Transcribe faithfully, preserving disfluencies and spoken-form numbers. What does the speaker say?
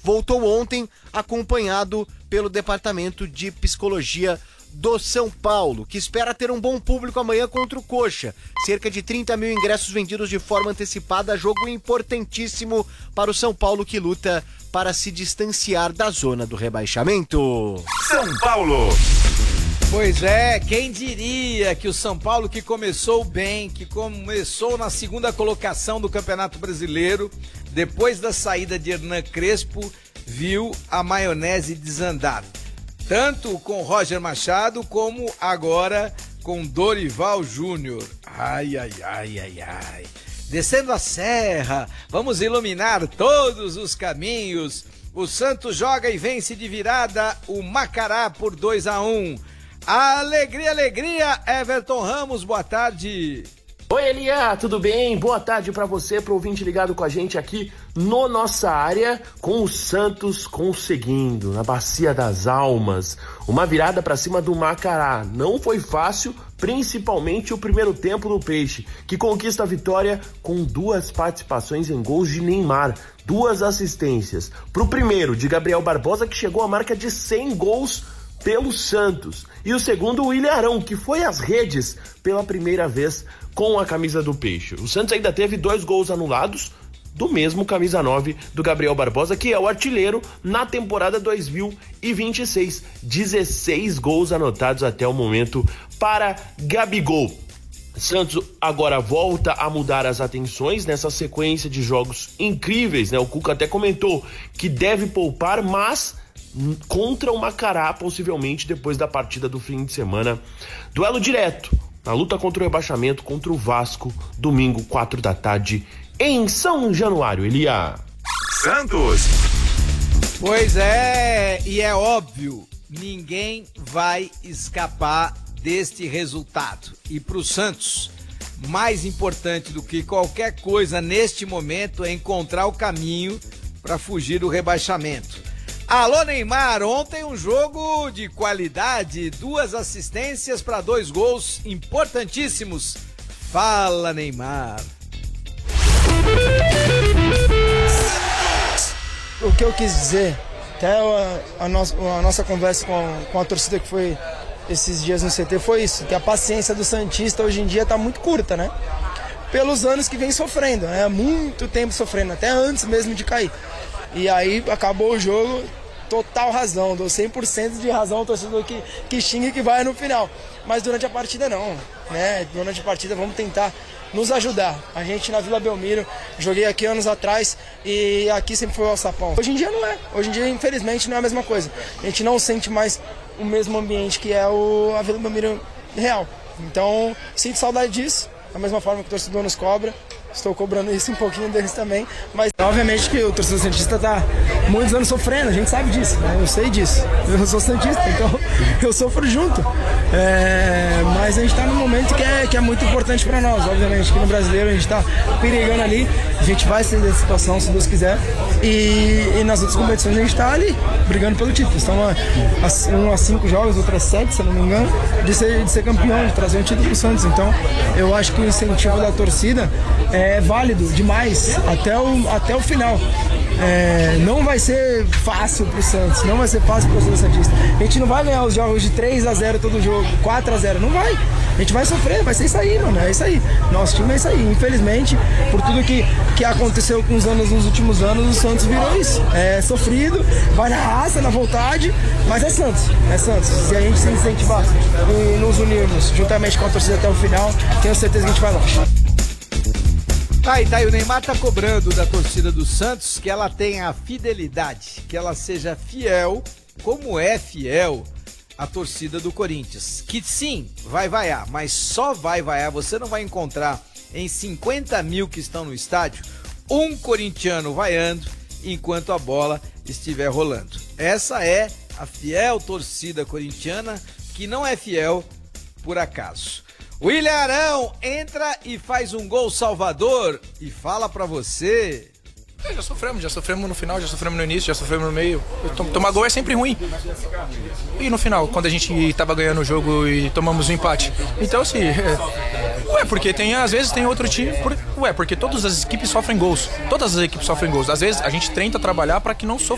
voltou ontem, acompanhado pelo Departamento de Psicologia do São Paulo, que espera ter um bom público amanhã contra o Coxa. Cerca de trinta mil ingressos vendidos de forma antecipada, jogo importantíssimo para o São Paulo, que luta para se distanciar da zona do rebaixamento. São Paulo. Pois é, quem diria que o São Paulo, que começou bem, que começou na segunda colocação do Campeonato Brasileiro, depois da saída de Hernan Crespo, viu a maionese desandar. Tanto com Roger Machado, como agora com Dorival Júnior. Ai, ai, ai, ai, ai. Descendo a serra, vamos iluminar todos os caminhos. O Santos joga e vence de virada o Macará por dois a um. Alegria, alegria, Everton Ramos, boa tarde. Oi, Elia, tudo bem? Boa tarde pra você, pro ouvinte ligado com a gente aqui no Nossa Área, com o Santos conseguindo, na Bacia das Almas, uma virada pra cima do Macará. Não foi fácil, principalmente o primeiro tempo do Peixe, que conquista a vitória com duas participações em gols de Neymar, duas assistências. Pro primeiro, de Gabriel Barbosa, que chegou à marca de cem gols pelo Santos. E o segundo, o William Arão, que foi às redes pela primeira vez com a camisa do Peixe. O Santos ainda teve dois gols anulados do mesmo camisa nove do Gabriel Barbosa, que é o artilheiro na temporada dois mil e vinte e seis. dezesseis gols anotados até o momento para Gabigol. Santos agora volta a mudar as atenções nessa sequência de jogos incríveis, né? O Cuca até comentou que deve poupar, mas contra o Macará, possivelmente depois da partida do fim de semana. Duelo direto na luta contra o rebaixamento contra o Vasco, domingo, quatro da tarde, em São Januário. Elia. Santos. Pois é, e é óbvio, ninguém vai escapar deste resultado. E para o Santos, mais importante do que qualquer coisa neste momento é encontrar o caminho para fugir do rebaixamento. Alô, Neymar, ontem um jogo de qualidade, duas assistências para dois gols importantíssimos. Fala, Neymar. O que eu quis dizer, até a, a, no, a nossa conversa com, com a torcida que foi esses dias no C T, foi isso, que a paciência do santista hoje em dia está muito curta, né? Pelos anos que vem sofrendo, né? Muito tempo sofrendo, até antes mesmo de cair. E aí acabou o jogo, total razão, dou cem por cento de razão ao torcedor que, que xinga e que vai no final. Mas durante a partida não, né? Durante a partida vamos tentar nos ajudar. A gente na Vila Belmiro, joguei aqui anos atrás e aqui sempre foi o alçapão. Hoje em dia não é, hoje em dia infelizmente não é a mesma coisa. A gente não sente mais o mesmo ambiente que é o, a Vila Belmiro real. Então sinto saudade disso, da mesma forma que o torcedor nos cobra. Estou cobrando isso um pouquinho deles também, mas obviamente que o torcedor santista está muitos anos sofrendo, a gente sabe disso, né? Eu sei disso, eu sou santista, então eu sofro junto, é... mas a gente está num momento que é, que é muito importante para nós, obviamente que no Brasileiro a gente está perigando ali, a gente vai sair dessa situação se Deus quiser, e, e nas outras competições a gente está ali, brigando pelo título. Estamos a, um a cinco jogos, outras sete, se eu não me engano, de ser, de ser campeão, de trazer um título para o Santos. Então eu acho que o incentivo da torcida é válido demais até o, até o final. É, não vai ser fácil pro Santos, não vai ser fácil pro torcedor santista. A gente não vai ganhar os jogos de três a zero todo jogo, quatro a zero, não vai. A gente vai sofrer, vai ser isso aí, mano, é isso aí. Nosso time é isso aí. Infelizmente, por tudo que, que aconteceu com os anos nos últimos anos, o Santos virou isso. É sofrido, vai na raça, na vontade, mas é Santos, é Santos. Se a gente se incentivar e nos unirmos juntamente com a torcida até o final, tenho certeza que a gente vai lá. Tá, e tá, e o Neymar tá cobrando da torcida do Santos que ela tenha a fidelidade, que ela seja fiel, como é fiel a torcida do Corinthians. Que sim, vai vaiar, mas só vai vaiar, você não vai encontrar em cinquenta mil que estão no estádio, um corintiano vaiando enquanto a bola estiver rolando. Essa é a fiel torcida corintiana, que não é fiel por acaso. William Arão entra e faz um gol salvador e fala pra você. É, já sofremos, já sofremos no final, já sofremos no início, já sofremos no meio. Tomar gol é sempre ruim. E no final, quando a gente tava ganhando o jogo e tomamos o um empate. Então, assim, é... ué, porque tem, às vezes tem outro time. Por... Ué, porque todas as equipes sofrem gols. Todas as equipes sofrem gols. Às vezes a gente tenta trabalhar para que não sofra